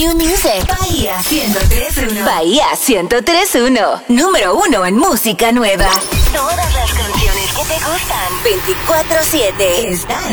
New Music. Bahía 103.1. Bahía 103.1. Número 1 en música nueva. Todas las canciones que te gustan 24/7 están